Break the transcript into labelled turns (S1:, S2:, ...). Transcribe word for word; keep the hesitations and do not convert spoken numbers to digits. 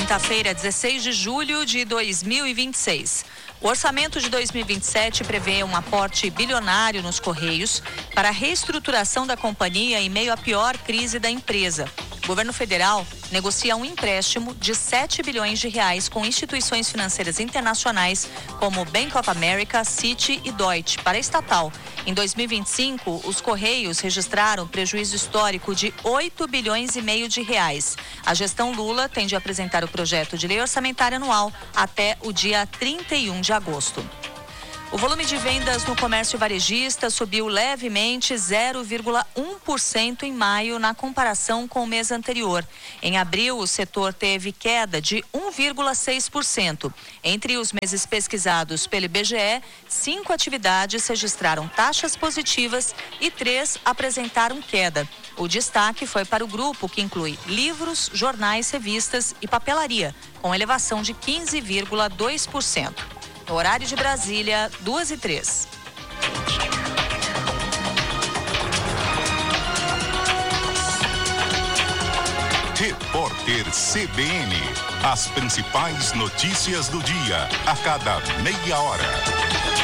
S1: quinta-feira, dezesseis de julho de dois mil e vinte e seis. O orçamento de dois mil e vinte e sete prevê um aporte bilionário nos Correios para a reestruturação da companhia em meio à pior crise da empresa. O governo federal negocia um empréstimo de sete bilhões de reais com instituições financeiras internacionais como Bank of America, Citi e Deutsche para a estatal. Em dois mil e vinte e cinco, os Correios registraram prejuízo histórico de oito bilhões e meio de reais. A gestão Lula tem de apresentar o projeto de lei orçamentária anual até o dia trinta e um de agosto. O volume de vendas no comércio varejista subiu levemente zero vírgula um por cento em maio na comparação com o mês anterior. Em abril, o setor teve queda de um vírgula seis por cento. Entre os meses pesquisados pelo I B G E, cinco atividades registraram taxas positivas e três apresentaram queda. O destaque foi para o grupo, que inclui livros, jornais, revistas e papelaria, com elevação de quinze vírgula dois por cento. No horário de Brasília, duas e três.
S2: Repórter C B N. As principais notícias do dia, a cada meia hora.